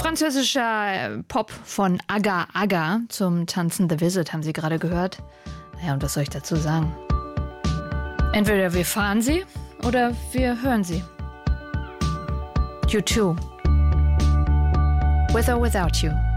Französischer Pop von Aga Aga zum Tanzen The Visit haben Sie gerade gehört. Ja, und was soll ich dazu sagen? Entweder wir fahren sie oder wir hören sie. U2. With or without you.